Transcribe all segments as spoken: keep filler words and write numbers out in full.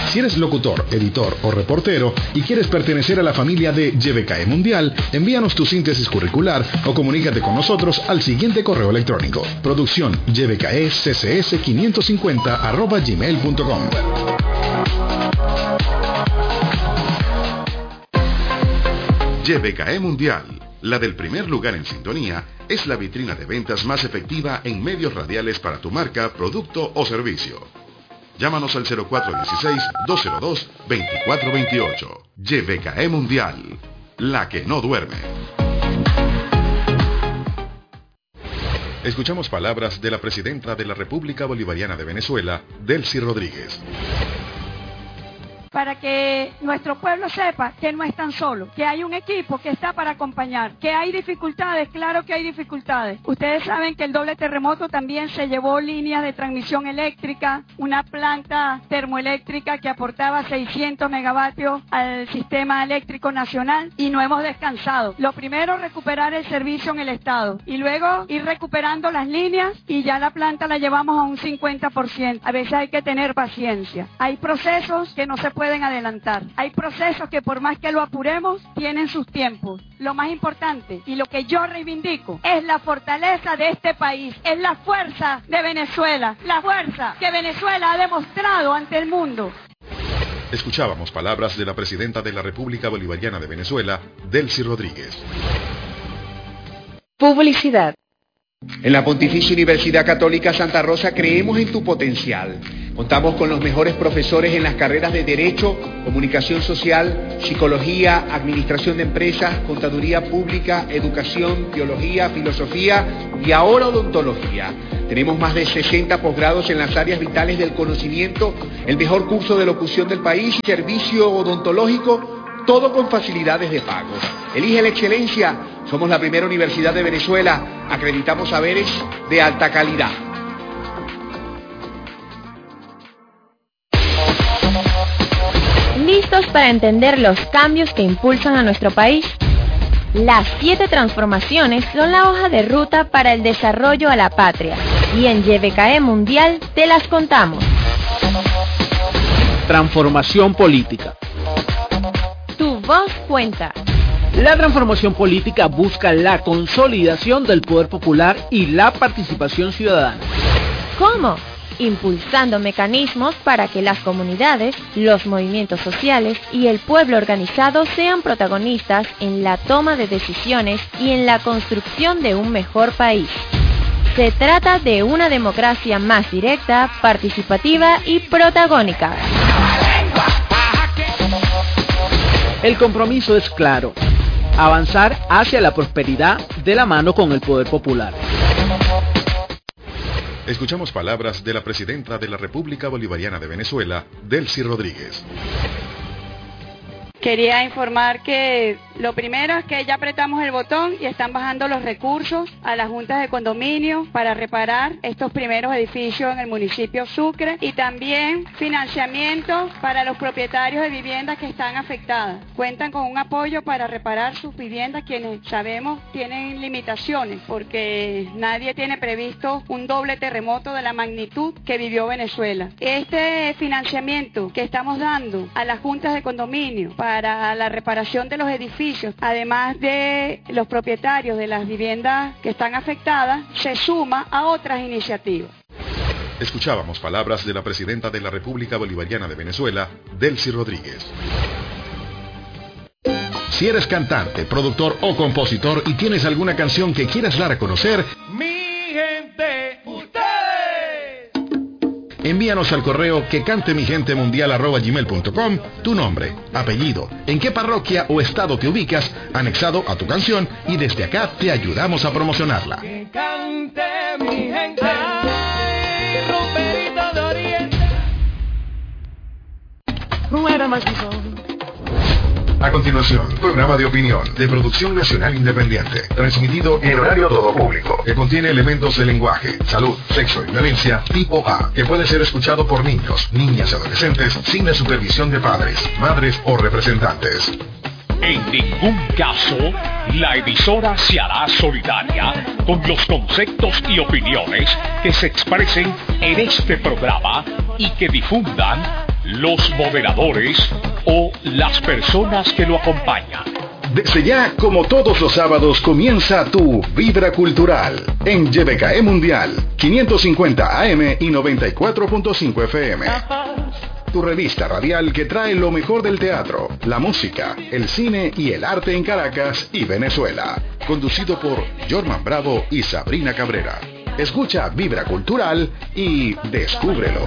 Si eres locutor, editor o reportero y quieres pertenecer a la familia de Y V K E Mundial, envíanos tu síntesis curricular o comunícate con nosotros al siguiente correo electrónico: producción y v k e c c s quinientos cincuenta arroba gmail punto com. Y V K E Mundial, la del primer lugar en sintonía, es la vitrina de ventas más efectiva en medios radiales para tu marca, producto o servicio. Llámanos al cero cuatro uno seis, dos cero dos, dos cuatro dos ocho. Y V K E Mundial, la que no duerme. Escuchamos palabras de la presidenta de la República Bolivariana de Venezuela, Delcy Rodríguez. Para que nuestro pueblo sepa que no están solos, que hay un equipo que está para acompañar, que hay dificultades, claro que hay dificultades. Ustedes saben que el doble terremoto también se llevó líneas de transmisión eléctrica, una planta termoeléctrica que aportaba seiscientos megavatios al sistema eléctrico nacional y no hemos descansado. Lo primero, recuperar el servicio en el estado y luego ir recuperando las líneas y ya la planta la llevamos a un cincuenta por ciento. A veces hay que tener paciencia. Hay procesos que no se pueden adelantar. Hay procesos que por más que lo apuremos, tienen sus tiempos. Lo más importante y lo que yo reivindico es la fortaleza de este país, es la fuerza de Venezuela, la fuerza que Venezuela ha demostrado ante el mundo. Escuchábamos palabras de la presidenta de la República Bolivariana de Venezuela, Delcy Rodríguez. Publicidad. En la Pontificia Universidad Católica Santa Rosa creemos en tu potencial. Contamos con los mejores profesores en las carreras de Derecho, Comunicación Social, Psicología, Administración de Empresas, Contaduría Pública, Educación, Teología, Filosofía y ahora Odontología. Tenemos más de sesenta posgrados en las áreas vitales del conocimiento, el mejor curso de locución del país, servicio odontológico, todo con facilidades de pago. Elige la excelencia. Somos la primera universidad de Venezuela. Acreditamos saberes de alta calidad. ¿Listos para entender los cambios que impulsan a nuestro país? Las siete transformaciones son la hoja de ruta para el desarrollo a la patria. Y en Y V K E Mundial te las contamos. Transformación política. Tu voz cuenta. La transformación política busca la consolidación del poder popular y la participación ciudadana. ¿Cómo? Impulsando mecanismos para que las comunidades, los movimientos sociales y el pueblo organizado sean protagonistas en la toma de decisiones y en la construcción de un mejor país. Se trata de una democracia más directa, participativa y protagónica. El compromiso es claro: avanzar hacia la prosperidad de la mano con el poder popular. Escuchamos palabras de la presidenta de la República Bolivariana de Venezuela, Delcy Rodríguez. Quería informar que lo primero es que ya apretamos el botón y están bajando los recursos a las juntas de condominio para reparar estos primeros edificios en el municipio Sucre y también financiamiento para los propietarios de viviendas que están afectadas. Cuentan con un apoyo para reparar sus viviendas, quienes sabemos tienen limitaciones porque nadie tiene previsto un doble terremoto de la magnitud que vivió Venezuela. Este financiamiento que estamos dando a las juntas de condominio para la reparación de los edificios, además de los propietarios de las viviendas que están afectadas, se suma a otras iniciativas. Escuchábamos palabras de la presidenta de la República Bolivariana de Venezuela, Delcy Rodríguez. Si eres cantante, productor o compositor y tienes alguna canción que quieras dar a conocer, mi gente, ustedes. Envíanos al correo que cante mi gente mundial arroba gmail punto com tu nombre, apellido, en qué parroquia o estado te ubicas, anexado a tu canción, y desde acá te ayudamos a promocionarla. Que cante mi gente. Ay, Ruperito de Oriente. Rueda más A continuación, programa de opinión de producción nacional independiente, transmitido en horario todo público, que contiene elementos de lenguaje, salud, sexo y violencia tipo A, que puede ser escuchado por niños, niñas y adolescentes sin la supervisión de padres, madres o representantes. En ningún caso, la emisora se hará solidaria con los conceptos y opiniones que se expresen en este programa y que difundan los moderadores o las personas que lo acompañan. Desde ya, como todos los sábados, comienza tu Vibra Cultural en Y B K E Mundial, quinientos cincuenta A M y noventa y cuatro punto cinco F M. Tu revista radial que trae lo mejor del teatro, la música, el cine y el arte en Caracas y Venezuela. Conducido por Jorman Bravo y Sabrina Cabrera. Escucha Vibra Cultural y descúbrelo.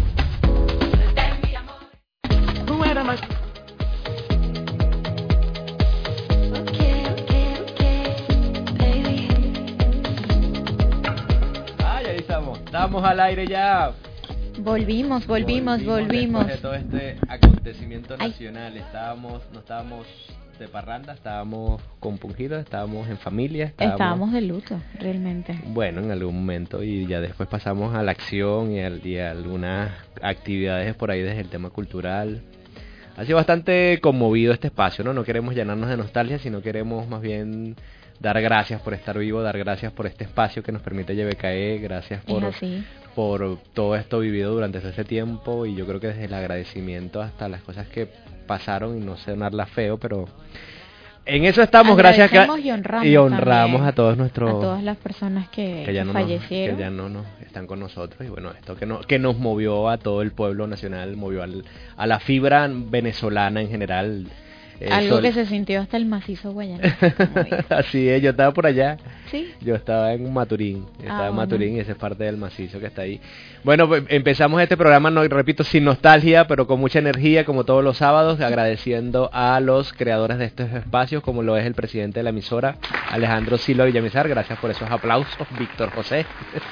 Ay, ahí estamos. Estamos al aire ya. Volvimos, volvimos, volvimos. Después de todo este acontecimiento Ay. nacional, estábamos, no estábamos de parranda, estábamos compungidos, estábamos en familia, estábamos, Estábamos de luto, realmente. bueno, en algún momento, y ya después pasamos a la acción y, al, y a algunas actividades por ahí desde el tema cultural. Ha sido bastante conmovido este espacio, ¿no? No queremos llenarnos de nostalgia, sino queremos más bien dar gracias por estar vivo, dar gracias por este espacio que nos permite Y B K E, gracias por, Es así. por todo esto vivido durante todo ese tiempo, y yo creo que desde el agradecimiento hasta las cosas que pasaron, y no sonarla feo, pero en eso estamos, gracias a, Agradecemos y honramos, y honramos también a todos nuestros a todas las personas que, que ya que no nos, fallecieron. que ya no nos están con nosotros, y bueno, esto que, no, que nos movió a todo el pueblo nacional, movió al, a la fibra venezolana en general. Eh, Algo sol- que se sintió hasta el macizo guayano. Así es, yo estaba por allá. Sí. Yo estaba en Maturín, yo estaba Ah, en bueno. Maturín, y esa es parte del macizo que está ahí. Bueno, pues empezamos este programa, no repito, sin nostalgia, pero con mucha energía, como todos los sábados, agradeciendo a los creadores de estos espacios, como lo es el presidente de la emisora, Alejandro Silva Villamizar. Gracias por esos aplausos, Víctor José.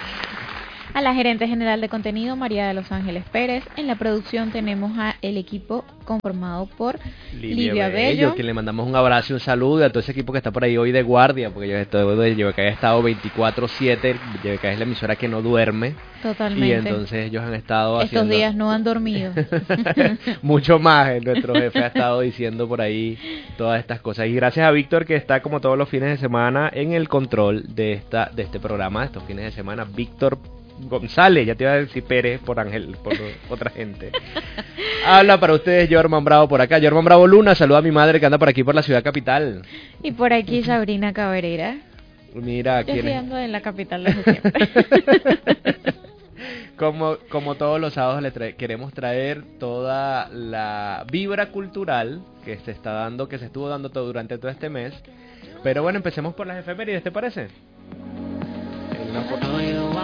A la gerente general de contenido, María de los Ángeles Pérez. En la producción tenemos a el equipo conformado por Livia, Bello. Que le mandamos un abrazo y un saludo, y a todo ese equipo que está por ahí hoy de guardia, porque yo estoy de Y B K E, he estado veinticuatro siete, Y B K E es la emisora que no duerme. Totalmente. Y entonces ellos han estado Estos haciendo días no han dormido. mucho más. eh, Nuestro jefe ha estado diciendo por ahí todas estas cosas. Y gracias a Víctor, que está como todos los fines de semana en el control de esta de este programa, de estos fines de semana. Víctor González, ya te iba a decir Pérez por Ángel, por otra gente. Habla para ustedes Jorman Bravo por acá. Jorman Bravo Luna, saluda a mi madre que anda por aquí por la ciudad capital. Y por aquí Sabrina Cabrera. Mira, Yo quién estoy es. ando en la capital desde siempre. Como, como todos los sábados le trae- queremos traer toda la vibra cultural que se está dando, que se estuvo dando todo durante todo este mes. Pero bueno, empecemos por las efemérides, ¿te parece? En una foto-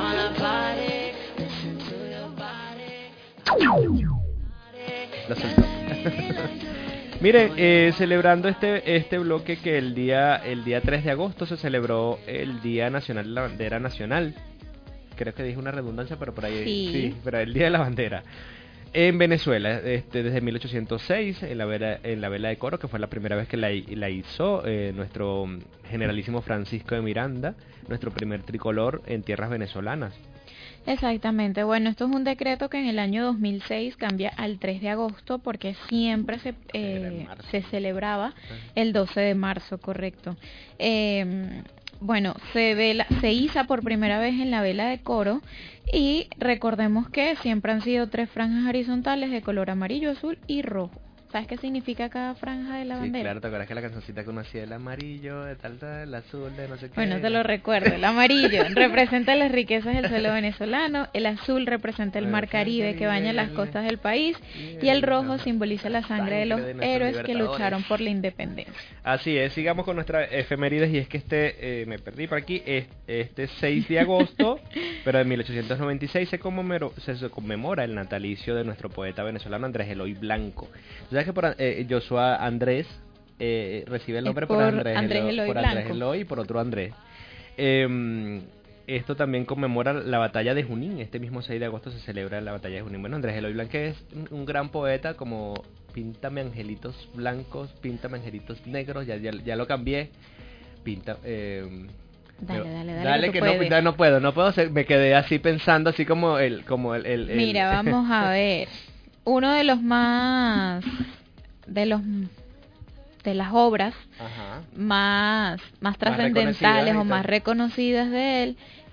La soltó. Miren, eh, celebrando este este bloque, que el día el día tres de agosto se celebró el Día Nacional de la Bandera Nacional. Creo que dije una redundancia, pero por ahí Sí. pero el Día de la Bandera. En Venezuela, este, desde mil ochocientos seis, en la vela, en la vela de coro, que fue la primera vez que la, la hizo eh, nuestro generalísimo Francisco de Miranda, nuestro primer tricolor en tierras venezolanas. Exactamente. Bueno, esto es un decreto que en el año dos mil seis cambia al tres de agosto, porque siempre se, Era en eh, marzo. se celebraba el doce de marzo, correcto. Eh, bueno, se vela, se iza por primera vez en la vela de coro, y recordemos que siempre han sido tres franjas horizontales de color amarillo, azul y rojo. ¿Sabes qué significa cada franja de la Sí, bandera? claro, ¿te acuerdas que la cancioncita que uno hacía, el amarillo, de tal, tal, el azul, de no sé qué? Bueno, te lo recuerdo. El amarillo representa las riquezas del suelo venezolano, el azul representa el mar Caribe que baña las costas del país, y el rojo simboliza la sangre de los héroes que lucharon por la independencia. Así es, sigamos con nuestras efemérides, y es que este, eh, me perdí por aquí, es- este seis de agosto, pero de mil ochocientos noventa y seis se conmemoró, se se conmemora el natalicio de nuestro poeta venezolano Andrés Eloy Blanco. ¿Sabes que por eh, Joshua Andrés eh, recibe el nombre Es por, por Andrés, Andrés Elo- Eloy por Andrés Blanco. Eloy y por otro Andrés? Eh, esto también conmemora la batalla de Junín. Este mismo seis de agosto se celebra la batalla de Junín. Bueno, Andrés Eloy Blanco es un, un gran poeta, como píntame angelitos blancos, píntame angelitos negros, ya, ya, ya lo cambié. Pinta... Eh, Dale, yo- dale, dale, que que tú no, puedes. no, no puedo, no puedo, ser- me quedé así pensando, así como el... Como el, el- el- Mira, vamos a ver. Uno de los más de los de las obras Ajá. más más trascendentales o reconocidas y más tal. reconocidas de él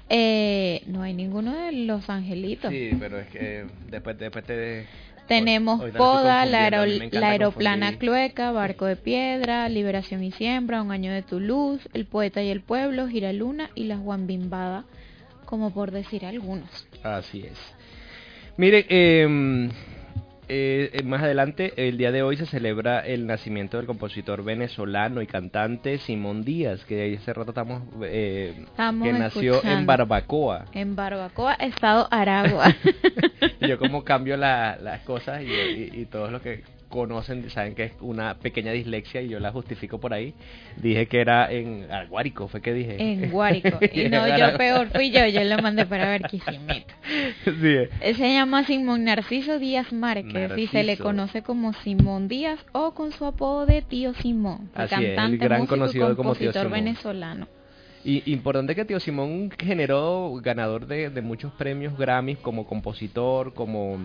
Eh, no hay ninguno de los angelitos. Sí, pero es que después, después te... Tenemos Hoy- hoy Poda, estoy la, confundiendo, a aero- mí me encanta la aeroplana confundir. Clueca, Barco de Piedra, Liberación y Siembra, Un Año de tu Luz, El Poeta y el Pueblo, Giraluna y La Guambimbada, como por decir algunos. Así es. Mire, eh, eh, más adelante, el día de hoy se celebra el nacimiento del compositor venezolano y cantante Simón Díaz, que hace rato estamos, eh, Estamos que nació escuchando. en Barbacoa. En Barbacoa, Estado Aragua. Yo como cambio la- las cosas y, y- y todos los que conocen saben que es una pequeña dislexia y yo la justifico por ahí. Dije que era en ah, Guárico, fue que dije. En Guárico. Y no, yo peor fui yo, yo lo mandé para ver qué hicimos. Sí. Él se llama Simón Narciso Díaz Márquez y se le Narciso. conoce como Simón Díaz o con su apodo de Tío Simón, Así es, el cantante, gran músico y conocido como Tío compositor Simón. venezolano. Y importante que Tío Simón generó ganador de, de muchos premios Grammys como compositor, como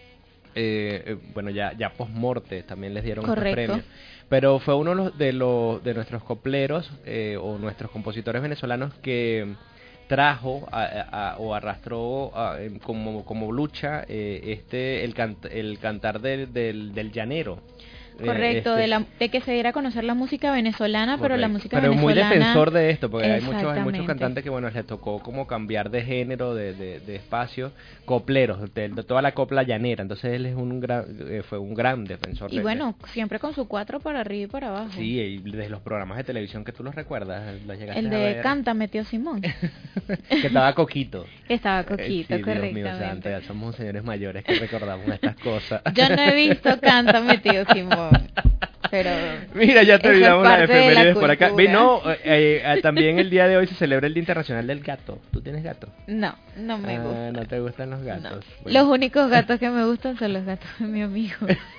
eh, eh, bueno ya ya post morte también les dieron estos Correcto. premios. Pero fue uno de los de, los, de nuestros copleros eh, o nuestros compositores venezolanos que trajo a, a- a- o arrastró a- em, como como lucha eh, este el cant- el cantar del, del del llanero. Eh, Correcto, este- de, la, de que se diera a conocer la música venezolana, pero la Correcto. música Pero muy venezolana... defensor de esto, porque hay muchos, hay muchos Exactamente. cantantes que, bueno, les tocó como cambiar de género, de, de, de espacio, copleros, de, de toda la copla llanera, entonces él es un gran, eh, fue un gran defensor. Y de- bueno, siempre con su cuatro para arriba y para abajo. de- sí, y desde los programas de televisión que tú los recuerdas, los llegaste El a de ver, Cántame, Tío Simón. que estaba Coquito. Que estaba Eh, Coquito, sí, Dios mío santo, correctamente. ya somos señores mayores que recordamos estas cosas. Yo no he visto Cántame, Tío Simón, pero... Mira, ya te eso es olvidamos las parte de la efemérides por acá. cultura. Ve, no, eh, eh, también el día de hoy se celebra el Día Internacional del Gato. ¿Tú tienes gato? No, no me Ah, gusta. no te gustan los gatos. No. Bueno. Los únicos gatos que me gustan son los gatos de mi amigo.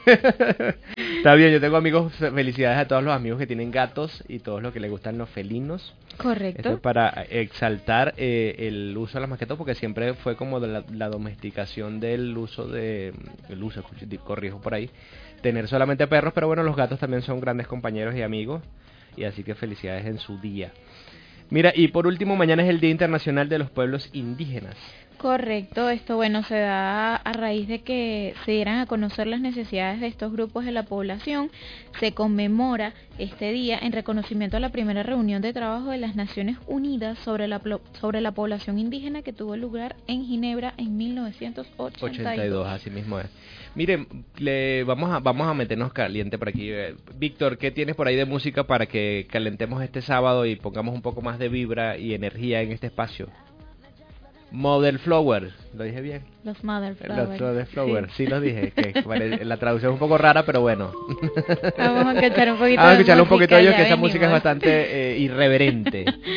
Está bien, yo tengo amigos, felicidades a todos los amigos que tienen gatos y todos los que les gustan los felinos. Esto es Correcto. para exaltar eh, el uso de las mascotas porque siempre fue como de la, la domesticación del uso de, el uso, escuch- corrijo por ahí, tener solamente perros, pero bueno, los gatos también son grandes compañeros y amigos y así que felicidades en su día. Mira, y por último, mañana es el Día Internacional de los Pueblos Indígenas. Correcto, esto bueno se da a raíz de que se dieran a conocer las necesidades de estos grupos de la población. Se conmemora este día en reconocimiento a la primera reunión de trabajo de las Naciones Unidas sobre la plo- sobre la población indígena que tuvo lugar en Ginebra en mil novecientos ochenta y dos. ochenta y dos, así mismo es. Miren, le, vamos a vamos a meternos caliente por aquí. Eh, Víctor, ¿qué tienes por ahí de música para que calentemos este sábado y pongamos un poco más de vibra y energía en este espacio? Mother Flower, ¿lo dije bien? Los Mother Los Flowers. Mother Flower, Sí. sí, lo dije. Que pare- la traducción es un poco rara, pero bueno. Vamos a escuchar un poquito Vamos a de escucharle un música, poquito a ellos, ya que esa música es venimos. bastante eh, irreverente.